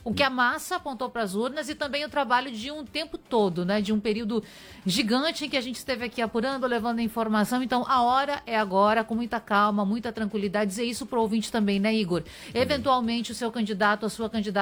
O que a massa apontou para as urnas e também o trabalho de um tempo todo, né? De um período gigante em que a gente esteve aqui apurando, levando informação. Então, a hora é agora, com muita calma, muita tranquilidade. Dizer isso para o ouvinte também, né, Igor? Eventualmente, o seu candidato, a sua candidata